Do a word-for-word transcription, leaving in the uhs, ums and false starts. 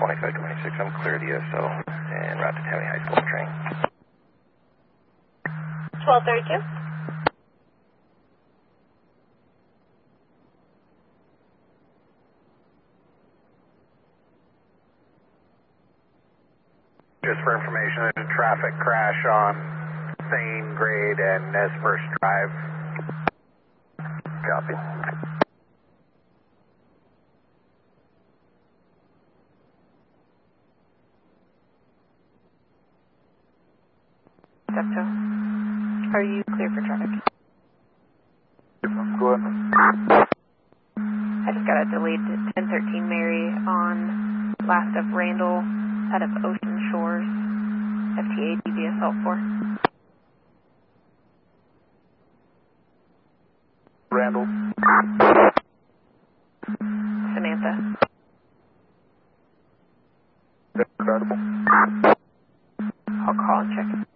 twenty-five twenty-six, I'm clear to D S O and route to Tammany High School train. twelve thirty-two. Just for information, there's a traffic crash on Thane, Grade, and Nez First Drive. Copy. Step two. Are you clear for traffic? Go ahead. I just got a delayed ten thirteen Mary on last of Randall out of Ocean Shores. F T A D B assault four. Randall. Samantha. Incredible. I'll call and check.